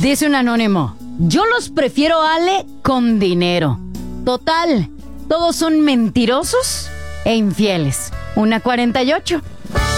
Dice un anónimo, yo los prefiero, Ale, con dinero. Total, todos son mentirosos e infieles. Una 48.